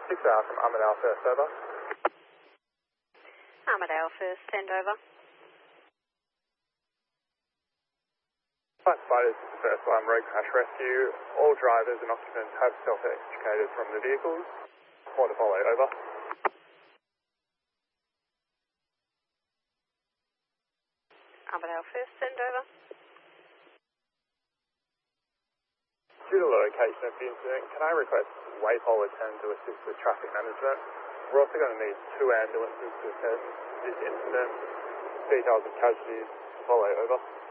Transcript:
6 hours from Armadale first, over. Armadale first, send over. Classified as the first line road crash rescue. All drivers and occupants have self-extricated from the vehicles. More to follow, over. Armadale first, send over. Due to the location of the incident, can I request Waypole attend to assist with traffic management? We're also going to need 2 ambulances to attend this incident. Details of casualties follow, over.